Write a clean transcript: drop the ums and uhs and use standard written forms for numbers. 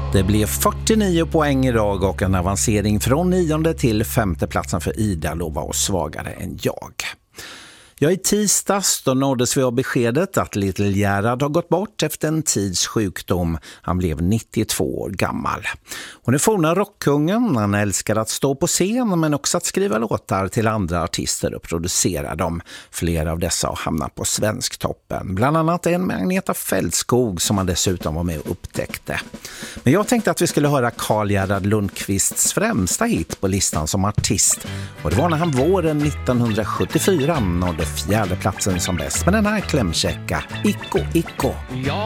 Det blev 49 poäng idag och en avancering från 9:e till 5:e platsen för Ida Lova och svagare än jag. I tisdags då nåddes vi av beskedet att Little Gerhard har gått bort efter en tids sjukdom. Han blev 92 år gammal. Hon är forna rockkungen. Han älskar att stå på scen men också att skriva låtar till andra artister och producera dem. Flera av dessa har hamnat på Svensktoppen. Bland annat en med Agneta Fältskog som han dessutom var med och upptäckte. Men jag tänkte att vi skulle höra Karl Gerhard Lundqvists främsta hit på listan som artist. Och det var när han våren 1974 nådde 4:e platsen som bäst med den här klämkäcka Icko Icko. Ja,